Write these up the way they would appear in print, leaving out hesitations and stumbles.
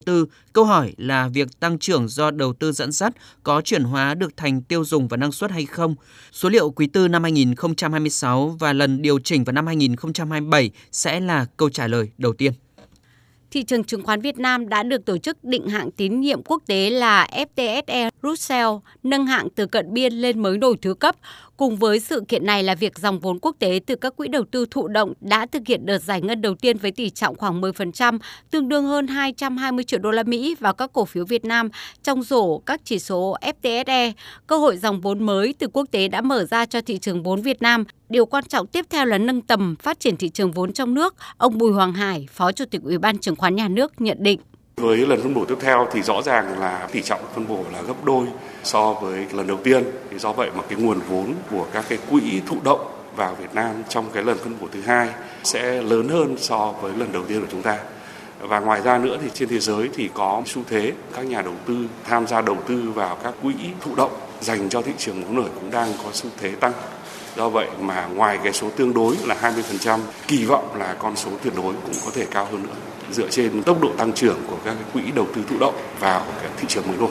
Từ câu hỏi là việc tăng trưởng do đầu tư dẫn dắt có chuyển hóa được thành tiêu dùng và năng suất hay không? Số liệu quý tư năm 2026 và lần điều chỉnh vào năm 2027 sẽ là câu trả lời đầu tiên. Thị trường chứng khoán Việt Nam đã được tổ chức định hạng tín nhiệm quốc tế là FTSE Russell nâng hạng từ cận biên lên mới nổi thứ cấp. Cùng với sự kiện này là việc dòng vốn quốc tế từ các quỹ đầu tư thụ động đã thực hiện đợt giải ngân đầu tiên với tỷ trọng khoảng 10%, tương đương hơn 220 triệu đô la Mỹ vào các cổ phiếu Việt Nam trong rổ các chỉ số FTSE. Cơ hội dòng vốn mới từ quốc tế đã mở ra cho thị trường vốn Việt Nam. Điều quan trọng tiếp theo là nâng tầm phát triển thị trường vốn trong nước. Ông Bùi Hoàng Hải, Phó Chủ tịch Ủy ban Chứng khoán Nhà nước nhận định. Với lần phân bổ tiếp theo thì rõ ràng là tỷ trọng phân bổ là gấp đôi so với lần đầu tiên. Thì do vậy mà cái nguồn vốn của các cái quỹ thụ động vào Việt Nam trong cái lần phân bổ thứ hai sẽ lớn hơn so với lần đầu tiên của chúng ta. Và ngoài ra nữa thì trên thế giới thì có xu thế các nhà đầu tư tham gia đầu tư vào các quỹ thụ động dành cho thị trường vốn nổi cũng đang có xu thế tăng. Do vậy mà ngoài cái số tương đối là 20%, kỳ vọng là con số tuyệt đối cũng có thể cao hơn nữa, dựa trên tốc độ tăng trưởng của các cái quỹ đầu tư thụ động vào cái thị trường mới nổi.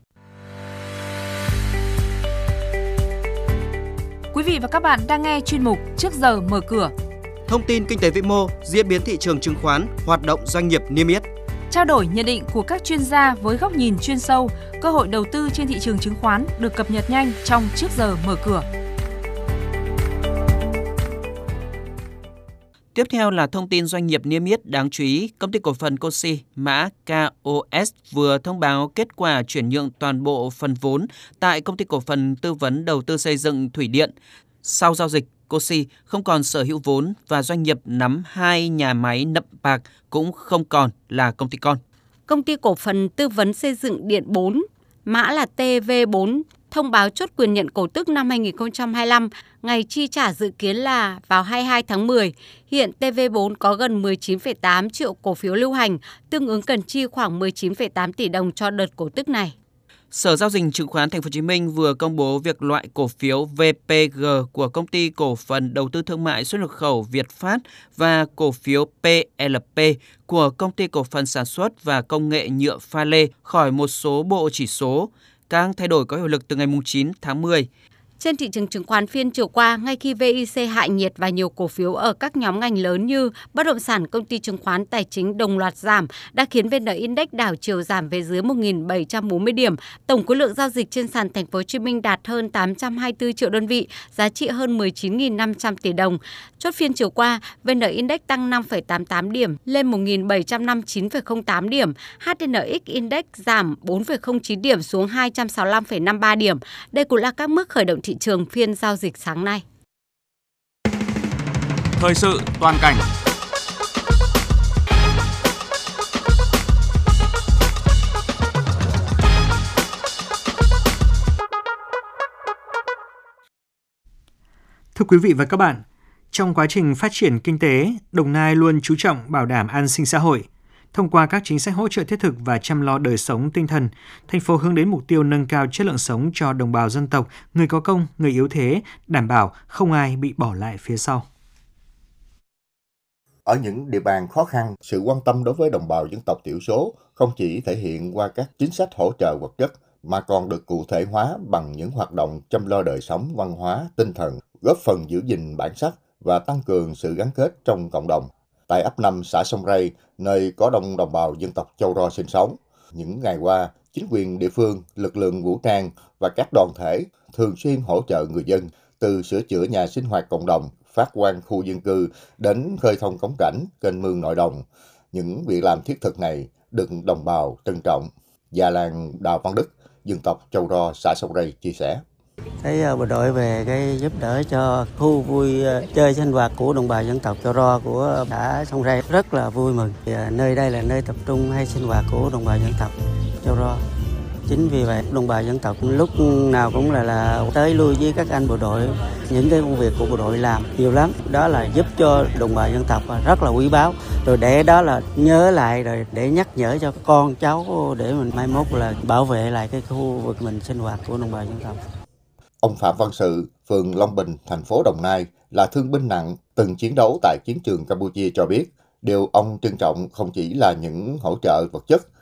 Quý vị và các bạn đang nghe chuyên mục Trước giờ mở cửa. Thông tin kinh tế vĩ mô, diễn biến thị trường chứng khoán, hoạt động doanh nghiệp niêm yết. Trao đổi nhận định của các chuyên gia với góc nhìn chuyên sâu, cơ hội đầu tư trên thị trường chứng khoán được cập nhật nhanh trong Trước giờ mở cửa. Tiếp theo là thông tin doanh nghiệp niêm yết đáng chú ý. Công ty cổ phần Cosi, mã KOS vừa thông báo kết quả chuyển nhượng toàn bộ phần vốn tại Công ty cổ phần tư vấn đầu tư xây dựng Thủy Điện. Sau giao dịch, Cosi không còn sở hữu vốn và doanh nghiệp nắm 2 nhà máy Nậm Pạc cũng không còn là công ty con. Công ty cổ phần tư vấn xây dựng Điện 4, mã là TV4, thông báo chốt quyền nhận cổ tức năm 2025, ngày chi trả dự kiến là vào 22 tháng 10. Hiện TV4 có gần 19,8 triệu cổ phiếu lưu hành, tương ứng cần chi khoảng 19,8 tỷ đồng cho đợt cổ tức này. Sở Giao dịch Chứng khoán Thành phố Hồ Chí Minh vừa công bố việc loại cổ phiếu VPG của Công ty cổ phần đầu tư thương mại xuất nhập khẩu Việt Phát và cổ phiếu PLP của Công ty cổ phần sản xuất và công nghệ nhựa Pha Lê khỏi một số bộ chỉ số. Các thay đổi có hiệu lực từ ngày 9 tháng 10. Trên thị trường chứng khoán phiên chiều qua, ngay khi VIC hạ nhiệt và nhiều cổ phiếu ở các nhóm ngành lớn như bất động sản, công ty chứng khoán, tài chính đồng loạt giảm đã khiến VN Index đảo chiều giảm về dưới 1.740 điểm. Tổng khối lượng giao dịch trên sàn Thành phố Hồ Chí Minh đạt hơn 824 triệu đơn vị, giá trị hơn 19.500 tỷ đồng. Chốt phiên chiều qua, VN Index tăng 5,88 điểm lên 1.759,08 điểm, HNX Index giảm 4,09 điểm xuống 265,53 điểm. Đây cũng là các mức khởi động thị trường phiên giao dịch sáng nay. Thời sự toàn cảnh. Thưa quý vị và các bạn, trong quá trình phát triển kinh tế, Đồng Nai luôn chú trọng bảo đảm an sinh xã hội. Thông qua các chính sách hỗ trợ thiết thực và chăm lo đời sống tinh thần, thành phố hướng đến mục tiêu nâng cao chất lượng sống cho đồng bào dân tộc, người có công, người yếu thế, đảm bảo không ai bị bỏ lại phía sau. Ở những địa bàn khó khăn, sự quan tâm đối với đồng bào dân tộc thiểu số không chỉ thể hiện qua các chính sách hỗ trợ vật chất, mà còn được cụ thể hóa bằng những hoạt động chăm lo đời sống văn hóa, tinh thần, góp phần giữ gìn bản sắc và tăng cường sự gắn kết trong cộng đồng. Tại ấp 5 xã Sông Ray, nơi có đông đồng bào dân tộc Châu Ro sinh sống, những ngày qua, chính quyền địa phương, lực lượng vũ trang và các đoàn thể thường xuyên hỗ trợ người dân từ sửa chữa nhà sinh hoạt cộng đồng, phát quang khu dân cư đến khơi thông cống rãnh, kênh mương nội đồng. Những việc làm thiết thực này được đồng bào trân trọng. Già làng Đào Văn Đức, dân tộc Châu Ro, xã Sông Ray chia sẻ. Cái bộ đội về cái giúp đỡ cho khu vui chơi sinh hoạt của đồng bào dân tộc Châu Ro của xã Sông Ray rất là vui mừng. Nơi đây là nơi tập trung hay sinh hoạt của đồng bào dân tộc Châu Ro. Chính vì vậy đồng bào dân tộc lúc nào cũng là tới lui với các anh bộ đội. Những cái công việc của bộ đội làm nhiều lắm. Đó là giúp cho đồng bào dân tộc rất là quý báu. Rồi để đó là nhớ lại rồi để nhắc nhở cho con cháu để mình mai mốt là bảo vệ lại cái khu vực mình sinh hoạt của đồng bào dân tộc. Ông Phạm Văn Sự, phường Long Bình, thành phố Đồng Nai là thương binh nặng từng chiến đấu tại chiến trường Campuchia cho biết, điều ông trân trọng không chỉ là những hỗ trợ vật chất